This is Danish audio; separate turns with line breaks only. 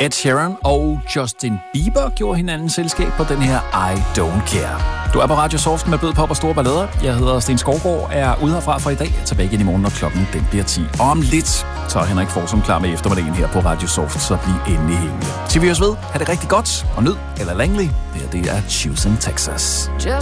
Ed Sheeran og Justin Bieber gjorde hinanden selskab på den her I Don't Care. Du er på Radio Soft med Bødpop og Store Ballader. Jeg hedder Sten Skovgaard, er ude herfra for i dag. Tilbage igen i morgen, når klokken den bliver 10. Og om lidt, så er Henrik Forsum klar med eftermiddagen her på Radio Soft, så bliv endelig hængende. Til vi os ved, ha' det rigtig godt, og nyd eller Langley. Det er Choosing Texas.